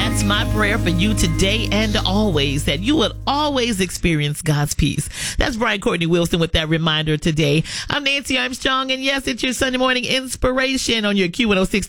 That's my prayer for you today and always, that you would always experience God's peace. That's Brian Courtney Wilson with that reminder today. I'm Nancy Armstrong, and yes, it's your Sunday morning inspiration on your Q106